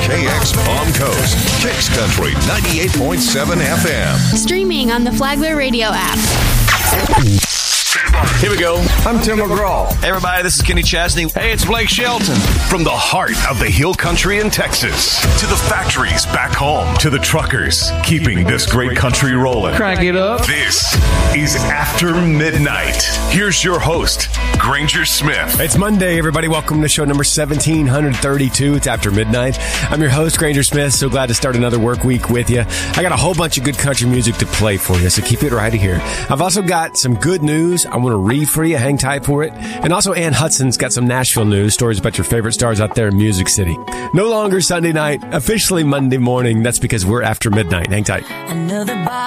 KX Palm Coast, Kicks Country 98.7 FM. Streaming on the Flagler Radio app. Here we go. I'm Tim McGraw. Hey, everybody, this is Kenny Chesney. Hey, it's Blake Shelton. From the heart of the Hill Country in Texas to the factories back home to the truckers keeping this great country rolling. Crank it up. This is After Midnight. Here's your host, Granger Smith. It's Monday, everybody. Welcome to show number 1732. It's After Midnight. I'm your host, Granger Smith. So glad to start another work week with you. I got a whole bunch of good country music to play for you, so keep it right here. I've also got some good news I want to read for you. Hang tight for it. And also, Ann Hudson's got some Nashville news, stories about your favorite stars out there in Music City. No longer Sunday night, officially Monday morning. That's because we're After Midnight. Hang tight.